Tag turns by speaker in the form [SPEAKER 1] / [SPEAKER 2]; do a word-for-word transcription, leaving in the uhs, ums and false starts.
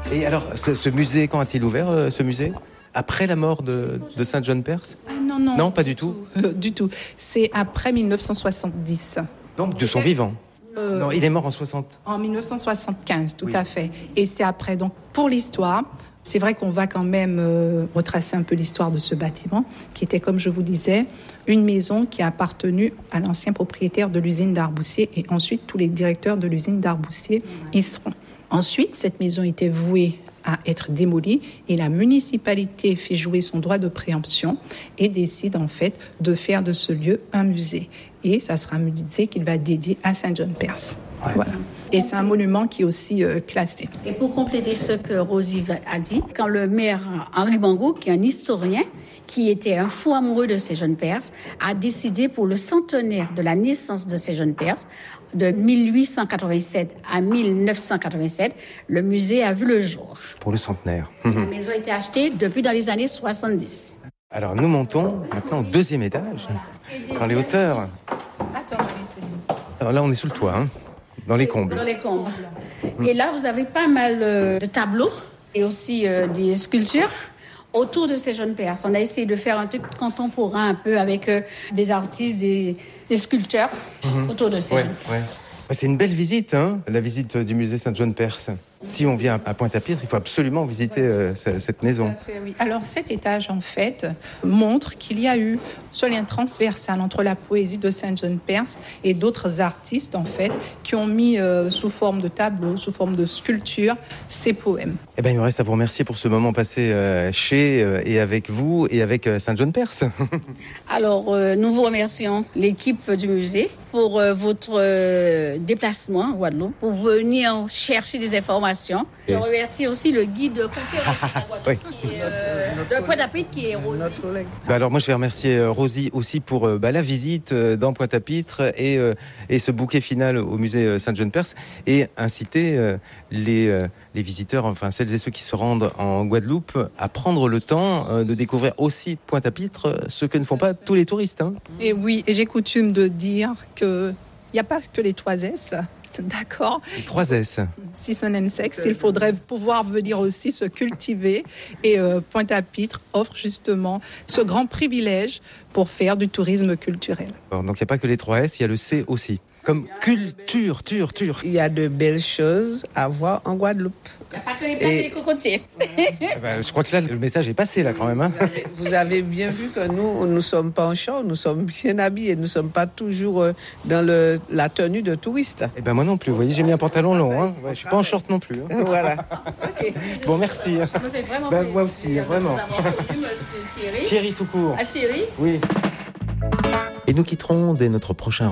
[SPEAKER 1] Et alors, ce, ce musée, quand a-t-il ouvert, euh, ce musée? Après la mort de, de Saint John Perse?
[SPEAKER 2] Ah non, non.
[SPEAKER 1] Non, pas du tout.
[SPEAKER 2] tout. Euh, du tout. C'est après dix-neuf cent soixante-dix.
[SPEAKER 1] Donc, de son vivant? euh, Non, il est mort en soixante.
[SPEAKER 2] En dix-neuf cent soixante-quinze, tout
[SPEAKER 1] oui.
[SPEAKER 2] à fait. Et c'est après. Donc, pour l'histoire, c'est vrai qu'on va quand même euh, retracer un peu l'histoire de ce bâtiment, qui était, comme je vous disais, une maison qui a appartenu à l'ancien propriétaire de l'usine d'Arboussier et ensuite tous les directeurs de l'usine d'Arboussier y seront. Ensuite, cette maison était vouée à être démolie et la municipalité fait jouer son droit de préemption et décide en fait de faire de ce lieu un musée. Et ça sera un musée qu'il va dédier à Saint John Perse. Ouais. Voilà. Et c'est un monument qui est aussi euh, classé.
[SPEAKER 3] Et pour compléter ce que Rosie a dit, quand le maire Henri Bango, qui est un historien, qui était un fou amoureux de Saint John Perse, a décidé pour le centenaire de la naissance de Saint John Perse, de mille huit cent quatre-vingt-sept à mille neuf cent quatre-vingt-sept, le musée a vu le jour.
[SPEAKER 1] Pour le centenaire.
[SPEAKER 3] La maison a été achetée depuis dans les années soixante-dix.
[SPEAKER 1] Alors nous montons maintenant au deuxième étage, dans les hauteurs.
[SPEAKER 3] Attends,
[SPEAKER 1] Alors là, on est sous le toit, hein, dans les combles.
[SPEAKER 3] Dans les combles. Et là, vous avez pas mal euh, de tableaux et aussi euh, des sculptures autour de ces jeunes Perses. On a essayé de faire un truc contemporain un peu avec euh, des artistes, des, des sculpteurs mmh. autour de ces
[SPEAKER 1] ouais,
[SPEAKER 3] jeunes
[SPEAKER 1] ouais. C'est une belle visite, hein, la visite du musée Saint John Perse. Si on vient à Pointe-à-Pitre, il faut absolument visiter euh, cette maison.
[SPEAKER 2] Tout à fait, oui. Alors cet étage, en fait, montre qu'il y a eu ce lien transversal entre la poésie de Saint John Perse et d'autres artistes, en fait, qui ont mis euh, sous forme de tableaux, sous forme de sculptures, ces poèmes.
[SPEAKER 1] Eh bien, il me reste à vous remercier pour ce moment passé euh, chez euh, et avec vous et avec euh, Saint John Perse.
[SPEAKER 3] Alors, euh, nous vous remercions, l'équipe du musée, pour euh, votre euh, déplacement en Guadeloupe, pour venir chercher des informations. Je remercie aussi le guide de conférence de la Guadeloupe, oui. qui est, euh, de Pointe-à-Pitre, qui est Rosie.
[SPEAKER 1] Bah alors moi, je vais remercier euh, Rosie aussi pour euh, bah, la visite euh, dans Pointe-à-Pitre et, euh, et ce bouquet final au musée euh, Saint John Perse et inciter euh, les, euh, les visiteurs, enfin celles et ceux qui se rendent en Guadeloupe, à prendre le temps euh, de découvrir aussi Pointe-à-Pitre, euh, ce que ne font pas tous les touristes. Hein.
[SPEAKER 2] Et oui, et j'ai coutume de dire qu'il n'y a pas que les trois S. D'accord.
[SPEAKER 1] Les trois S.
[SPEAKER 2] Season and sex, il faudrait pouvoir venir aussi se cultiver. Et euh, Pointe-à-Pitre offre justement ce grand privilège pour faire du tourisme culturel.
[SPEAKER 1] Alors, donc il n'y a pas que les trois S, il y a le C aussi. Comme culture, tur, tur.
[SPEAKER 4] Il y a de belles choses à voir en Guadeloupe.
[SPEAKER 3] Il n'y a pas que les plages et les cocotiers.
[SPEAKER 1] Eh ben, je crois que là, le message est passé, là, quand même. Hein.
[SPEAKER 4] Vous, avez, vous avez bien vu que nous, nous ne sommes pas en short, nous sommes bien habillés, nous ne sommes pas toujours dans le, la tenue de touriste.
[SPEAKER 1] Eh ben moi non plus, vous voyez, j'ai mis un pantalon long. Hein. Ouais, je ne suis pas en short non plus. Hein.
[SPEAKER 4] Voilà.
[SPEAKER 1] Okay. Bon, merci.
[SPEAKER 3] Ça me fait vraiment
[SPEAKER 1] ben,
[SPEAKER 3] plaisir.
[SPEAKER 1] Moi aussi, vraiment.
[SPEAKER 3] De vous avoir connu, monsieur Thierry.
[SPEAKER 1] Thierry tout court.
[SPEAKER 3] Ah, Thierry.
[SPEAKER 1] Oui. Et nous quitterons dès notre prochain